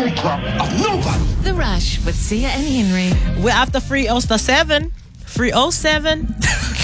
bullcrap of nobody. The Rush with Sia and Henry. We're after 307. 307.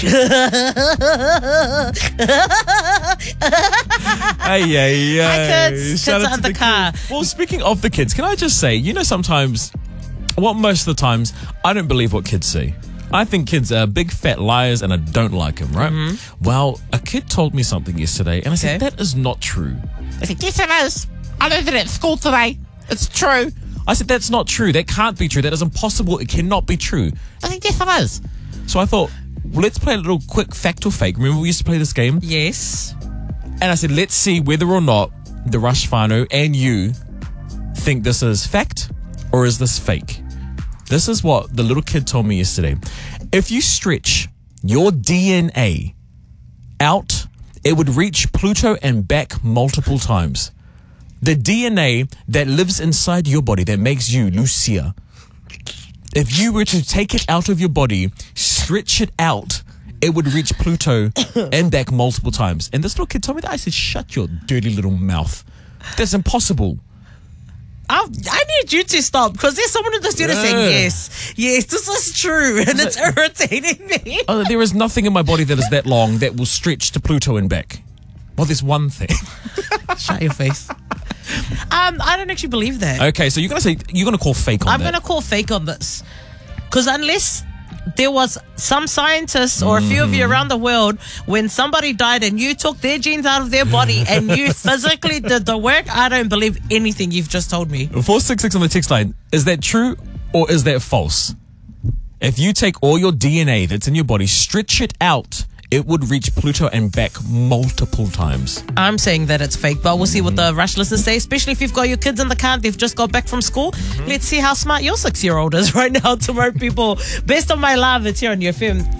Hey. Hi, kids. Shout Kids out are to in the car. kids. Well, speaking of the kids, can I just say, sometimes, most of the times, I don't believe what kids say. I think kids are big fat liars and I don't like them, right? Mm-hmm. Well, a kid told me something yesterday and I said, that is not true. I said, yes, it is. I learned it at school today. It's true. I said, that's not true. That can't be true. That is impossible. It cannot be true. I said, yes, it is. So I thought, well, let's play a little quick fact or fake. Remember we used to play this game? Yes. And I said, let's see whether or not the Rush whānau and you think this is fact or is this fake. This is what the little kid told me yesterday. If you stretch your DNA out, it would reach Pluto and back multiple times. The DNA that lives inside your body that makes you, Lucia, if you were to take it out of your body, stretch it out, it would reach Pluto and back multiple times. And this little kid told me that. I said, shut your dirty little mouth. That's impossible. I need you to stop because there's someone in the studio saying, yes, this is true. And it's irritating me. There is nothing in my body that is that long that will stretch to Pluto and back. Well, there's one thing. Shut your face. I don't actually believe that. Okay, so you're gonna call fake on that. I'm gonna call fake on this because unless there was some scientists or a few of you around the world when somebody died and you took their genes out of their body and you physically did the work, I don't believe anything you've just told me. 466 on the text line. Is that true or is that false? If you take all your DNA that's in your body, stretch it out, it would reach Pluto and back multiple times. I'm saying that it's fake, but we'll see what the Rush listeners say, especially if you've got your kids in the car, they've just got back from school. Let's see how smart your 6-year-old is right now tomorrow, people. Best of my love, it's here on UFM.